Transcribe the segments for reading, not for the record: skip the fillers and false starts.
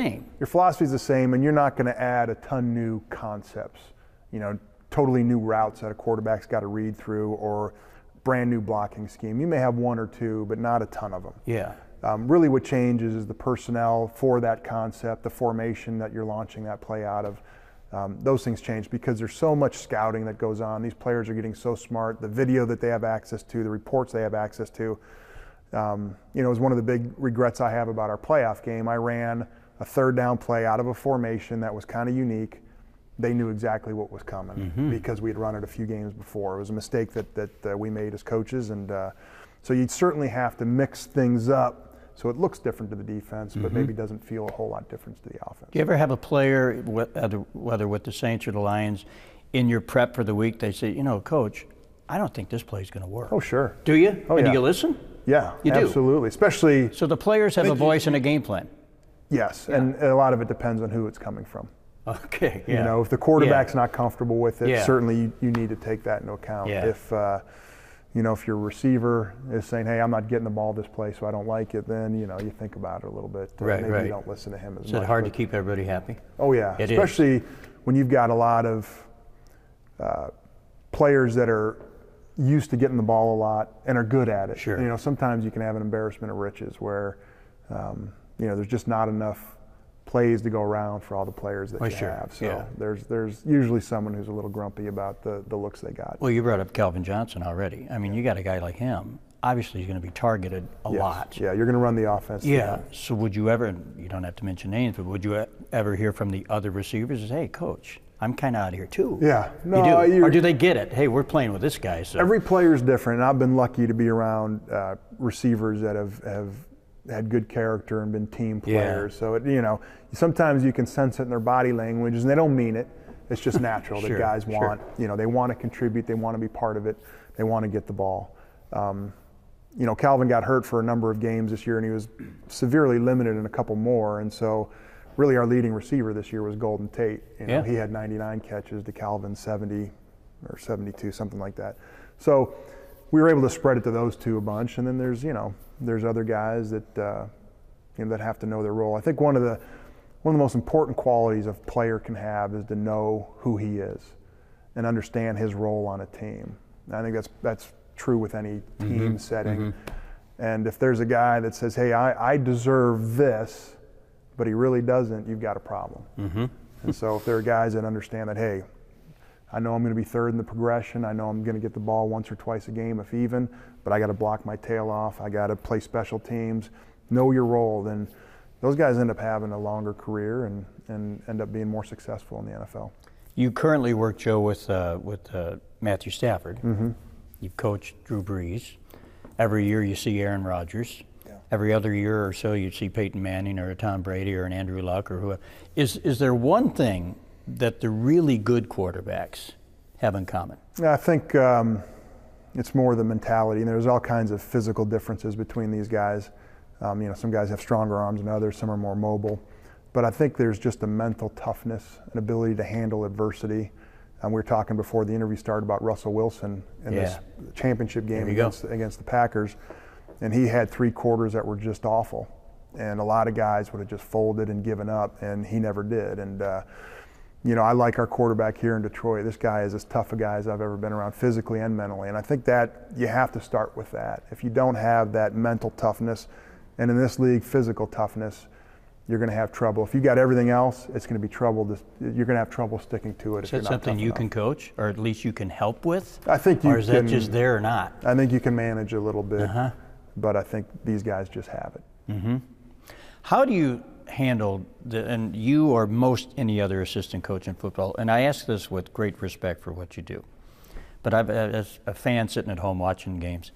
same. Your philosophy is the same, and you're not going to add a ton new concepts, totally new routes that a quarterback's got to read through, or brand new blocking scheme. You may have one or two, but not a ton of them. Yeah. Really what changes is the personnel for that concept, the formation that you're launching that play out of. Those things change because there's so much scouting that goes on. These players are getting so smart. The video that they have access to, the reports they have access to. Is one of the big regrets I have about our playoff game. I ran a third down play out of a formation that was kind of unique. They knew exactly what was coming because we had run it a few games before. It was a mistake that we made as coaches, and so you'd certainly have to mix things up so it looks different to the defense, but maybe doesn't feel a whole lot different to the offense. Do you ever have a player, whether with the Saints or the Lions, in your prep for the week, they say, Coach, I don't think this play's going to work? Oh, sure. Do you? Oh, and yeah. do you listen? Yeah, you do? Absolutely. Especially. So the players have a voice and a game plan? Yes, and a lot of it depends on who it's coming from. Okay, yeah. If the quarterback's not comfortable with it, Yeah. certainly you need to take that into account. Yeah. If your receiver is saying, hey, I'm not getting the ball this play, so I don't like it, then, you think about it a little bit. Right, Maybe right. you don't listen to him as much. Is it hard to keep everybody happy? Oh, yeah. It Especially when you've got a lot of players that are used to getting the ball a lot and are good at it. Sure. Sometimes you can have an embarrassment of riches where, there's just not enough plays to go around for all the players that you have. So there's usually someone who's a little grumpy about the looks they got. Well, you brought up Calvin Johnson already. I mean, you got a guy like him. Obviously, he's going to be targeted a lot. Yeah, you're going to run the offense. Yeah. So would you ever, and you don't have to mention names, but would you ever hear from the other receivers and say, hey, Coach, I'm kind of out of here too? Yeah. No, you do? Or do they get it? Hey, we're playing with this guy. So. Every player's different, and I've been lucky to be around receivers that have had good character and been team players. So, sometimes you can sense it in their body language, and they don't mean it. It's just natural that guys want, they want to contribute, they want to be part of it, they want to get the ball. Calvin got hurt for a number of games this year, and he was severely limited in a couple more, and so really our leading receiver this year was Golden Tate. He had 99 catches to Calvin's 70 or 72, something like that. So we were able to spread it to those two a bunch, and then there's other guys that that have to know their role. I think one of the most important qualities a player can have is to know who he is and understand his role on a team. And I think that's true with any team setting. And if there's a guy that says, hey, I deserve this, but he really doesn't, you've got a problem. And so if there are guys that understand that, hey, I know I'm going to be third in the progression, I know I'm going to get the ball once or twice a game if even, but I got to block my tail off, I got to play special teams, know your role, then those guys end up having a longer career and end up being more successful in the NFL. You currently work, Joe, with Matthew Stafford. You've coached Drew Brees. Every year you see Aaron Rodgers. Every other year or so you see Peyton Manning or a Tom Brady or an Andrew Luck or whoever. Is there one thing that the really good quarterbacks have in common? I think it's more the mentality. And there's all kinds of physical differences between these guys. Some guys have stronger arms than others, some are more mobile. But I think there's just a mental toughness, an ability to handle adversity. We were talking before the interview started about Russell Wilson in this championship game against the Packers. And he had 3 quarters that were just awful. And a lot of guys would have just folded and given up, and he never did. And, I like our quarterback here in Detroit. This guy is as tough a guy as I've ever been around, physically and mentally. And I think that you have to start with that. If you don't have that mental toughness, and in this league, physical toughness, you're going to have trouble. If you got everything else, it's going to be trouble. You're going to have trouble sticking to it. Is that something you can coach, or at least you can help with? I think you can. Or is that just there or not? I think you can manage a little bit, but I think these guys just have it. How do you handle, and you or most any other assistant coach in football, and I ask this with great respect for what you do, but as a fan sitting at home watching games,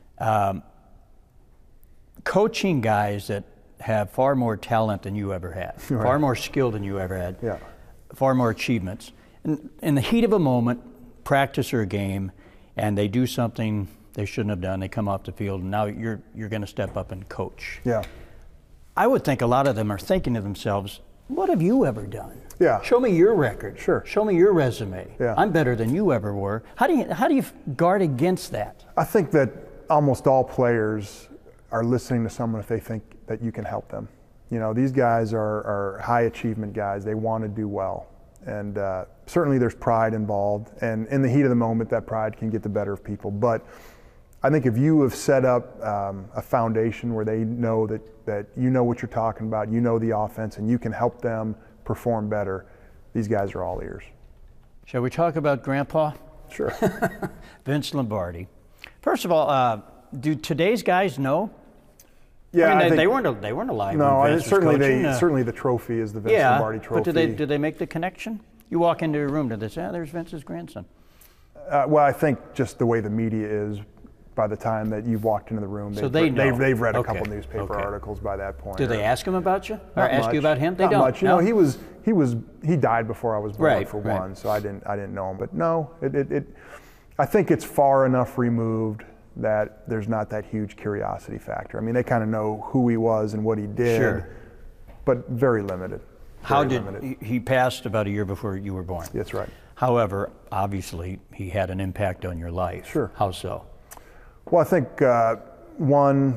coaching guys that have far more talent than you ever had, far more skill than you ever had, far more achievements. In the heat of a moment, practice or a game, and they do something they shouldn't have done, they come off the field, and now you're going to step up and coach. I would think a lot of them are thinking to themselves, what have you ever done? Show me your record. Show me your resume. I'm better than you ever were. How do you guard against that? I think that almost all players are listening to someone if they think that you can help them. You know, these guys are high achievement guys. They want to do well. And certainly there's pride involved. And in the heat of the moment, that pride can get the better of people. But I think if you have set up a foundation where they know that you know what you're talking about, you know the offense, and you can help them perform better, these guys are all ears. Shall we talk about Grandpa? Sure. Vince Lombardi. First of all, do today's guys know? Yeah, I mean, they weren't alive. No, when Vince certainly was coaching. certainly the trophy is the Vince Lombardi trophy. But did they make the connection? You walk into a room, did they say, there's Vince's grandson? Well, I think just the way the media is, by the time that you've walked into the room, so they've read a couple newspaper articles by that point. Did they ask him about you, or ask you about him? They not don't. much. You know, he died before I was born, for right. one, so I didn't know him. But no, I think it's far enough removed that there's not that huge curiosity factor. I mean, they kind of know who he was and what he did, but very limited. He passed about a year before you were born? That's right. However, obviously, he had an impact on your life. Sure. How so? Well, I think one,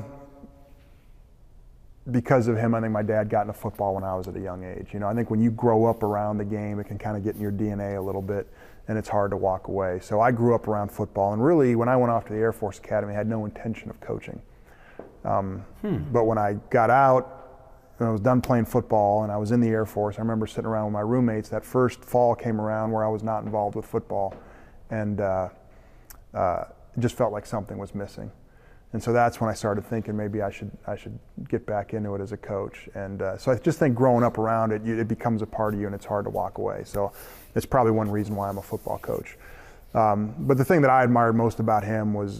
because of him, I think my dad got into football when I was at a young age. You know, I think when you grow up around the game, it can kind of get in your DNA a little bit, and it's hard to walk away. So I grew up around football, and really, when I went off to the Air Force Academy, I had no intention of coaching. But when I got out, and I was done playing football, and I was in the Air Force, I remember sitting around with my roommates. That first fall came around where I was not involved with football, and it just felt like something was missing. And so that's when I started thinking maybe I should get back into it as a coach. And so I just think growing up around it, it becomes a part of you, and it's hard to walk away. So it's probably one reason why I'm a football coach. But the thing that I admired most about him was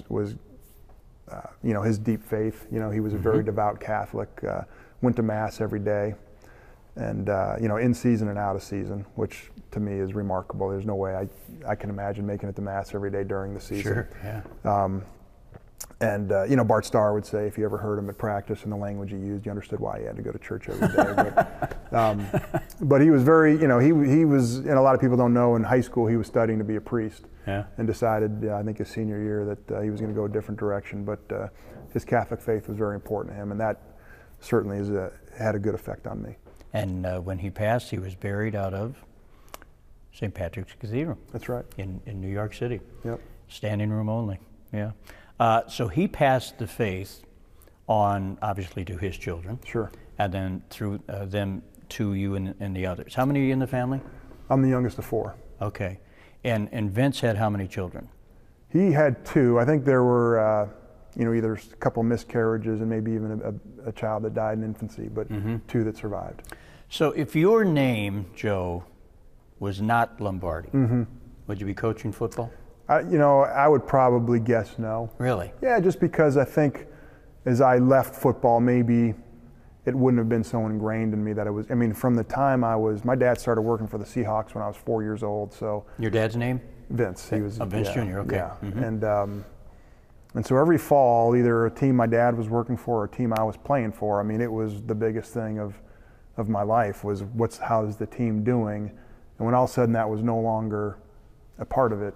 you know, his deep faith. You know, he was a very devout Catholic, went to Mass every day, and you know, in season and out of season, which to me is remarkable. There's no way I can imagine making it to Mass every day during the season. Sure, yeah. And you know, Bart Starr would say if you ever heard him at practice and the language he used, you understood why he had to go to church every day. But he was very, you know, he was, and a lot of people don't know, in high school he was studying to be a priest, and decided, I think his senior year, that he was going to go a different direction. But his Catholic faith was very important to him, and that certainly had a good effect on me. And when he passed, he was buried out of St. Patrick's Cathedral. That's right. In New York City. Yep. Standing room only. Yeah. So he passed the faith on, obviously, to his children. Sure. And then through them to you and the others. How many are you in the family? I'm the youngest of 4. Okay. And Vince had how many children? He had 2. I think there were, you know, either a couple miscarriages and maybe even a child that died in infancy, but 2 that survived. So if your name, Joe, was not Lombardi, would you be coaching football? You know, I would probably guess no. Really? Yeah, just because I think as I left football, maybe it wouldn't have been so ingrained in me that it was. I mean, from the time my dad started working for the Seahawks when I was 4 years old. So. Your dad's name? Vince. He was. Vince Jr. Okay. Yeah, and so every fall, either a team my dad was working for or a team I was playing for. I mean, it was the biggest thing of my life was how's the team doing, and when all of a sudden that was no longer a part of it.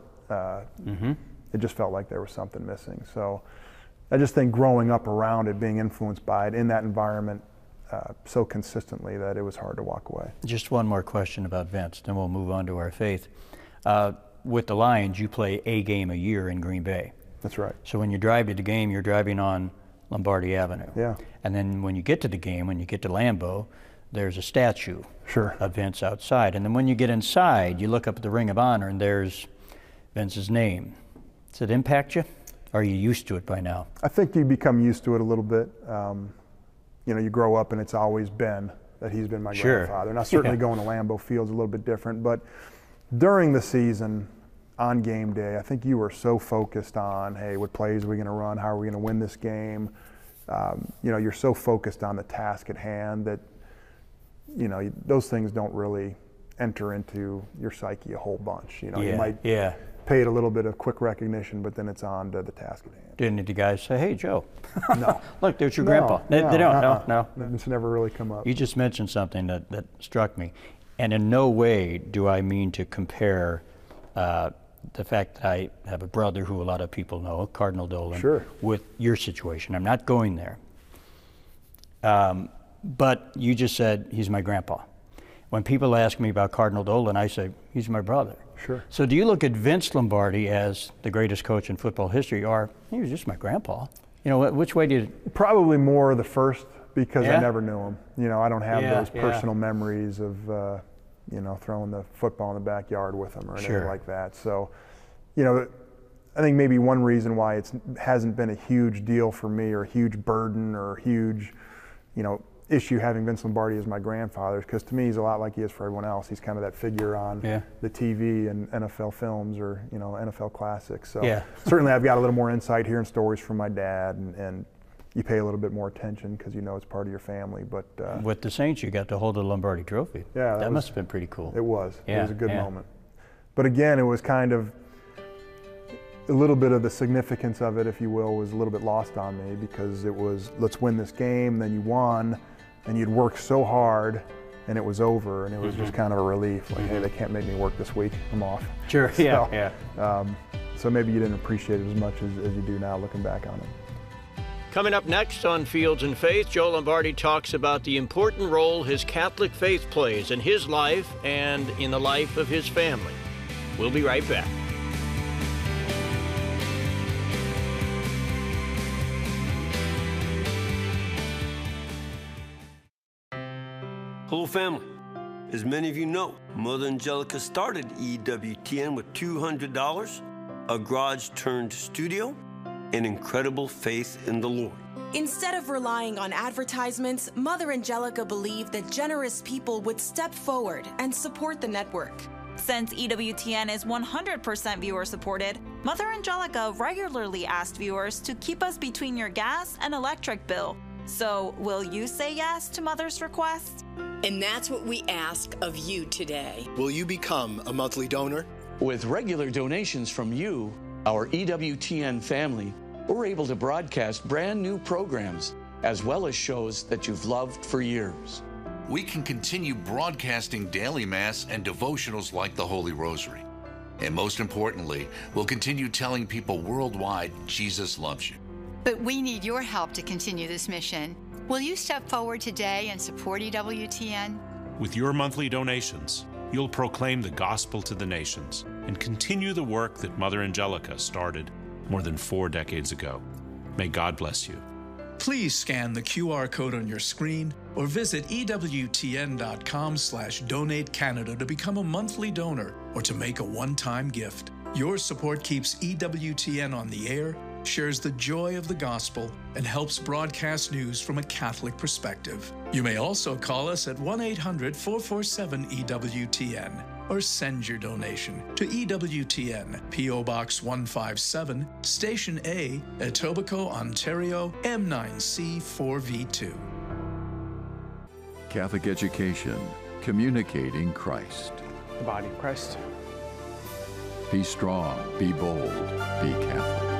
It just felt like there was something missing. So I just think growing up around it, being influenced by it in that environment so consistently that it was hard to walk away. Just one more question about Vince, then we'll move on to our faith. With the Lions, you play a game a year in Green Bay. That's right. So when you drive to the game, you're driving on Lombardi Avenue. Yeah. And then when you get to the game, when you get to Lambeau, there's a statue of Vince outside. And then when you get inside, you look up at the Ring of Honor and there's Vince's name. Does it impact you? Or are you used to it by now? I think you become used to it a little bit. You know, you grow up and it's always been that he's been my grandfather. Now, certainly going to Lambeau Field's a little bit different, but during the season, on game day, I think you were so focused on, hey, what plays are we going to run? How are we going to win this game? You know, you're so focused on the task at hand that, you know, those things don't really enter into your psyche a whole bunch. You know, you might pay it a little bit of quick recognition, but then it's on to the task at hand. Didn't the guys say, hey, Joe, no, look, there's your grandpa? They don't, no. It's never really come up. You just mentioned something that struck me. And in no way do I mean to compare the fact that I have a brother who a lot of people know, Cardinal Dolan, with your situation. I'm not going there. But you just said he's my grandpa. When people ask me about Cardinal Dolan, I say he's my brother. Sure. So do you look at Vince Lombardi as the greatest coach in football history, or he was just my grandpa? You know, which way do you? Probably more the first, because I never knew him. You know, I don't have those personal memories of, you know, throwing the football in the backyard with him or anything like that. So, you know, I think maybe one reason why it hasn't been a huge deal for me, or a huge burden, or a huge, you know, issue having Vince Lombardi as my grandfather, because to me he's a lot like he is for everyone else. He's kind of that figure on the TV and NFL films, or, you know, NFL classics. So certainly I've got a little more insight hearing stories from my dad, and you pay a little bit more attention because you know it's part of your family. But with the Saints, you got to hold the Lombardi Trophy. Yeah, that must have been pretty cool. It was. It was a good moment. But again, it was kind of a little bit of the significance of it, if you will, was a little bit lost on me, because it was, let's win this game, then you won, and you'd worked so hard, and it was over, and it was just kind of a relief, like, hey, they can't make me work this week, I'm off. Sure, so maybe you didn't appreciate it as much as you do now, looking back on it. Coming up next on Fields and Faith, Joe Lombardi talks about the important role his Catholic faith plays in his life and in the life of his family. We'll be right back. Hello, family. As many of you know, Mother Angelica started EWTN with $200, a garage-turned studio, and incredible faith in the Lord. Instead of relying on advertisements, Mother Angelica believed that generous people would step forward and support the network. Since EWTN is 100% viewer-supported, Mother Angelica regularly asked viewers to keep us between your gas and electric bill. So, will you say yes to Mother's request? And that's what we ask of you today. Will you become a monthly donor? With regular donations from you, our EWTN family, we're able to broadcast brand new programs, as well as shows that you've loved for years. We can continue broadcasting daily Mass and devotionals like the Holy Rosary. And most importantly, we'll continue telling people worldwide Jesus loves you. But we need your help to continue this mission. Will you step forward today and support EWTN? With your monthly donations, you'll proclaim the gospel to the nations and continue the work that Mother Angelica started more than 4 decades ago. May God bless you. Please scan the QR code on your screen or visit EWTN.com/Donate Canada to become a monthly donor or to make a one-time gift. Your support keeps EWTN on the air, shares the joy of the gospel, and helps broadcast news from a Catholic perspective. You may also call us at 1-800-447-EWTN or send your donation to EWTN, P.O. Box 157, Station A, Etobicoke, Ontario, M9C4V2. Catholic education, communicating Christ. The body of Christ. Be strong, be bold, be Catholic.